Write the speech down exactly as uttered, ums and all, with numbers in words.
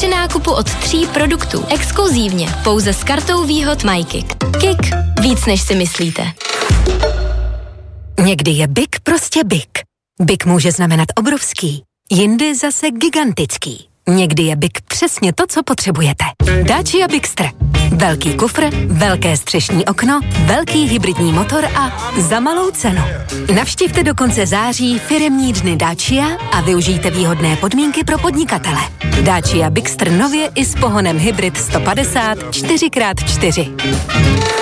při nákupu od tří produktů. Exkluzívně, pouze s kartou výhod MyKick. Kick. Víc než si myslíte. Někdy je big prostě big. Big může znamenat obrovský, jindy zase gigantický. Někdy je big přesně to, co potřebujete. Dacia Bigster. Velký kufr, velké střešní okno, velký hybridní motor a za malou cenu. Navštivte do konce září firemní dny Dacia a využijte výhodné podmínky pro podnikatele. Dacia Bigster nově i s pohonem hybrid sto padesát čtyři krát čtyři.